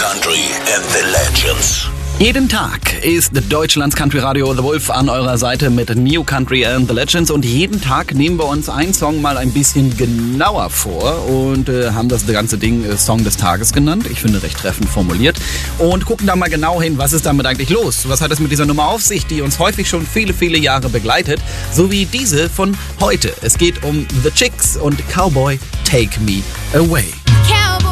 Country and the Legends. Jeden Tag ist Deutschlands Country Radio The Wolf an eurer Seite mit New Country and the Legends und jeden Tag nehmen wir uns einen Song mal ein bisschen genauer vor und haben das ganze Ding Song des Tages genannt. Ich finde, recht treffend formuliert und gucken da mal genau hin, was ist damit eigentlich los? Was hat es mit dieser Nummer auf sich, die uns häufig schon viele, viele Jahre begleitet, so wie diese von heute. Es geht um The Chicks und Cowboy Take Me Away.